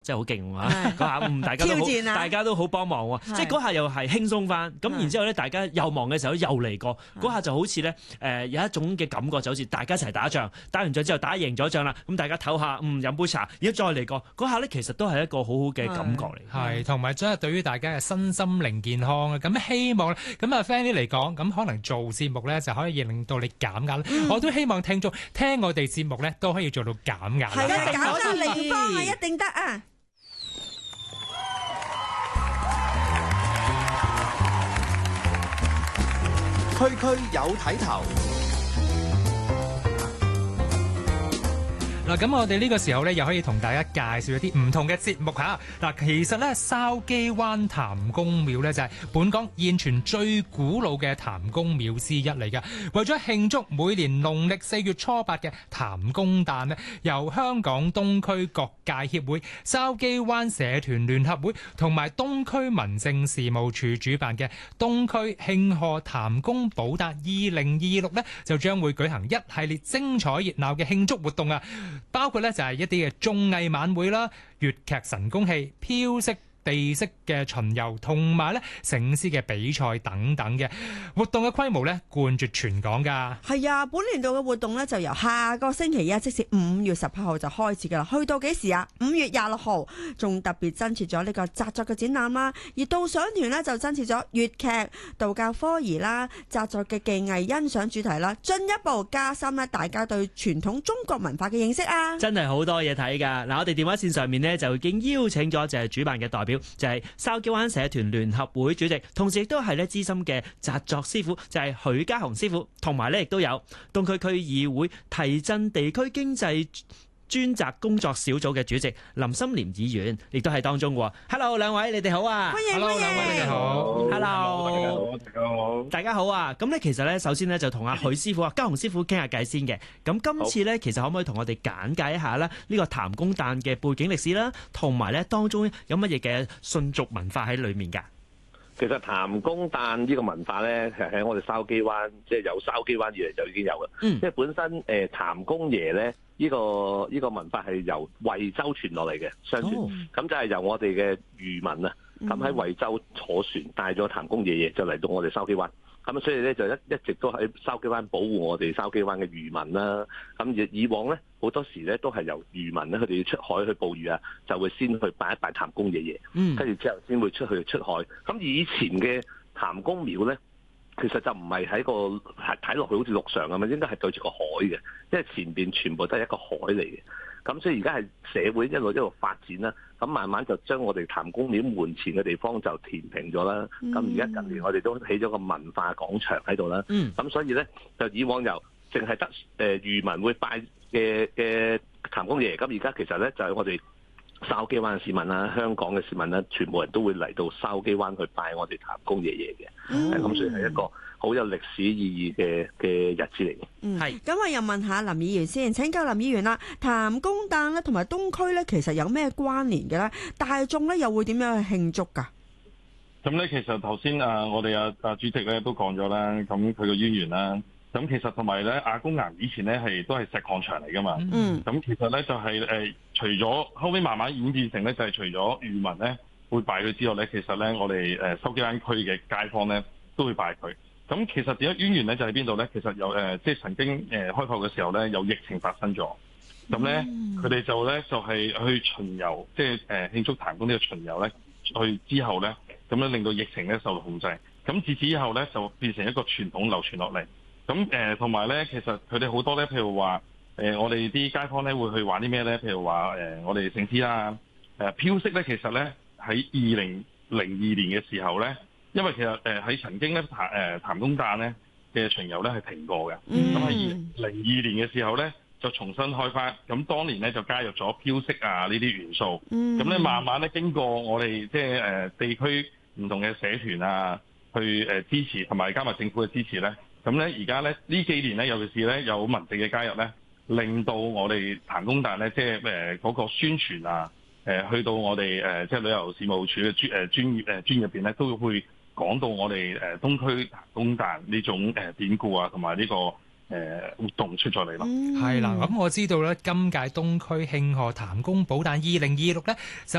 真係好勁喎！嗰下大家都好幫忙喎，即係嗰下又係輕鬆翻。咁然之後咧，大家又忙嘅時候又嚟過，嗰下就好似咧有一種嘅感覺，就好似大家一齊打仗，打完仗之後打贏咗仗啦，咁大家唞下，飲杯茶，然後再嚟過，嗰下咧其實都係一個好好嘅感覺嚟。 係，同埋真係對於大家嘅身心靈健康啊！咁希望咁啊 Fanny 嚟講，咁可能做節目咧就可以令到你減壓。我都希望聽眾聽我哋節目咧都可以做到減壓。 係啊，減壓靈方啊，一定得啊！ 區區有睇頭。 嗱，咁我哋呢個時候咧，又可以同大家介紹一啲唔同嘅節目嚇。嗱，其實咧，筲箕灣譚公廟咧就係本港現存最古老嘅譚公廟之一嚟嘅。為咗慶祝每年農曆4月初8嘅譚公誕咧，由香港東區各界協會、筲箕灣社團聯合會同埋東區民政事務處主辦嘅東區慶賀譚公寶誕2026咧，就將會舉行一系列精彩熱鬧嘅慶祝活動啊！包括咧就係一啲嘅綜藝晚會啦、粵劇神功戲、飄色地色嘅巡遊，同埋咧醒獅嘅比賽等等嘅活動嘅規模咧冠絕全港噶。 係啊，本年度嘅活動咧就由下個星期一，即是5月18號就開始噶啦，去到幾時啊？5月26號，仲特別增設咗呢個紮作嘅展覽啦。而導賞團呢，就增設咗粵劇、道教科儀啦、紮作嘅技藝欣賞主題啦，進一步加深咧大家對傳統中國文化嘅認識啊！ 真係好多嘢睇㗎。嗱，我哋電話線上面呢，就已經邀請咗就係主辦嘅代表，就係筲箕灣社團聯合會主席，同時亦都係咧資深嘅紮作師傅，就係許家雄師傅，同埋咧亦都有東區區議會提振地區經濟專責工作小組嘅主席林心廉議員，亦都係當中喎。Hello， 兩位你哋好啊！ 歡迎 Hello， 兩位你哋好。 Hello， 大家好。 大家好啊！咁咧其實咧，首先咧就同阿許師傅啊、家雄師傅傾下偈先嘅。咁今次咧，其實可唔可以同我哋簡介一下啦？呢個譚公誕嘅背景歷史啦，同埋咧當中有乜嘢嘅信俗文化喺裏面㗎？ 其實譚公誕呢個文化咧，係喺我哋筲箕灣，即係由筲箕灣以嚟就已經有嘅。即係本身譚公爺咧，呢個文化係由惠州傳落嚟嘅，相傳。咁就係由我哋嘅漁民啊，咁喺惠州坐船帶咗譚公爺爺就嚟到我哋筲箕灣。咁所以咧就一直都喺筲箕灣保護我哋筲箕灣嘅漁民啦。咁以往咧好多時咧都係由漁民咧佢哋要出海去捕魚啊，就會先去拜一拜譚公爺爺，跟住之後先會出海。咁以前嘅譚公廟咧，其實就唔係喺個睇落去好似陸上咁樣，應該係對住個海嘅，因為前邊全部都係一個海嚟嘅。咁所以而家係社會一路發展啦，咁慢慢就將我哋譚公廟門前嘅地方就填平咗啦。咁而家近年我哋都起咗個文化廣場喺度啦。咁所以咧就以往由淨係得漁民會拜嘅譚公爺，咁而家其實咧就係我哋筲箕灣嘅市民啦、香港嘅市民啦，全部人都會嚟到筲箕灣去拜我哋譚公爺爺嘅。咁所以係一個好有歷史意義嘅日子嚟嘅。 係。咁我又問下林議員先，請教林議員啦，譚公誕咧同埋東區咧其實有咩關聯嘅咧？大眾咧又會點樣去慶祝㗎？ 咁咧其實頭先我哋主席咧都講咗啦，咁佢個淵源啦。咁其實同埋咧，亞公岩以前咧都係石礦場嚟噶嘛。咁其實咧就係除咗後尾慢慢演變成咧，就係除咗漁民咧會拜佢之外咧，其實咧我哋筲箕灣區嘅街坊咧都會拜佢。咁其實點解淵源咧就喺邊度咧？其實有即係曾經開埠嘅時候咧有疫情發生咗，咁咧佢哋就係去巡遊，即係慶祝譚公呢個巡遊咧，去之後咧咁樣令到疫情咧受到控制。咁自此以後咧就變成一個傳統流傳落嚟。咁同埋咧，其實佢哋好多咧，譬如話我哋啲街坊咧會去玩啲咩咧？譬如話我哋醒獅啦，飄色咧，其實咧喺2002年嘅時候咧，因為其實喺曾經咧譚公誕咧嘅巡遊咧係停過嘅，咁喺2002年嘅時候咧就重新開返，咁當年咧就加入咗飄色啊呢啲元素，咁咧慢慢咧經過我哋即係地區唔同嘅社團啊去支持，同埋加埋政府嘅支持咧。咁咧，而家咧呢幾年咧，尤其是咧有民政嘅加入咧，令到我哋譚公誕咧，即係嗰個宣傳啊，去到我哋即係旅遊事務處嘅專業入邊咧，都會講到我哋東區譚公誕呢種典故啊，同埋呢個活動出咗嚟咯。 係啦，咁我知道咧，今屆東區慶賀譚公寶誕2026咧就